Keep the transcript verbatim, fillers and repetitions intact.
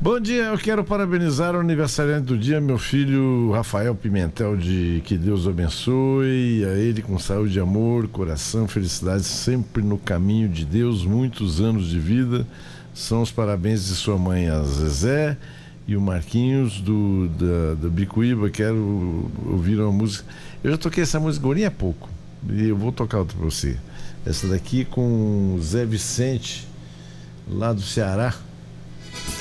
Bom dia, eu quero parabenizar o aniversariante do dia, meu filho Rafael Pimentel, de que Deus o abençoe, a ele com saúde, amor, coração, felicidade, sempre no caminho de Deus, muitos anos de vida. São os parabéns de sua mãe, a Zezé, e o Marquinhos do, da, da Bicuíba. Quero ouvir uma música. Eu já toquei essa música agora há pouco, e eu vou tocar outra para você. Essa daqui com o Zé Vicente, lá do Ceará.